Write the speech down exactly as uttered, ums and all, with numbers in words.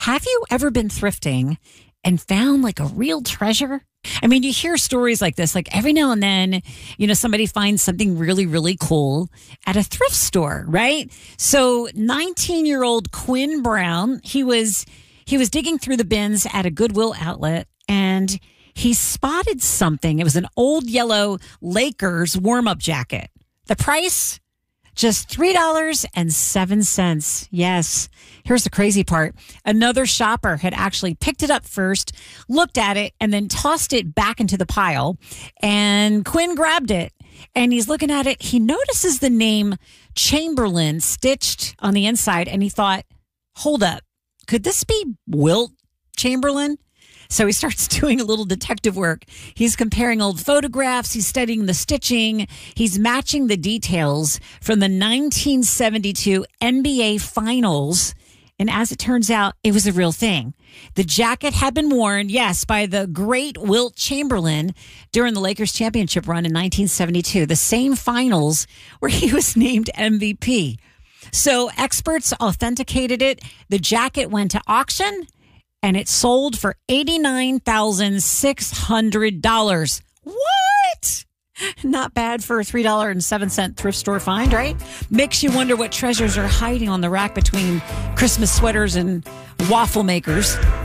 Have you ever been thrifting and found like a real treasure? I mean, you hear stories like this, like every now and then, you know, somebody finds something really, really cool at a thrift store, right? So nineteen year old Quinn Brown, he was, he was digging through the bins at a Goodwill outlet and he spotted something. It was an old yellow Lakers warm up jacket. The price? Just three dollars and seven cents. Yes. Here's the crazy part. Another shopper had actually picked it up first, looked at it, and then tossed it back into the pile. And Quinn grabbed it, and he's looking at it. He notices the name Chamberlain stitched on the inside, and he thought, hold up, could this be Wilt Chamberlain? So he starts doing a little detective work. He's comparing old photographs. He's studying the stitching. He's matching the details from the nineteen seventy-two N B A Finals. And as it turns out, it was a real thing. The jacket had been worn, yes, by the great Wilt Chamberlain during the Lakers championship run in nineteen seventy-two, the same finals where he was named M V P. So experts authenticated it. The jacket went to auction. And it sold for eighty-nine thousand six hundred dollars. What? Not bad for a three dollars and seven cents thrift store find, right? Makes you wonder what treasures are hiding on the rack between Christmas sweaters and waffle makers.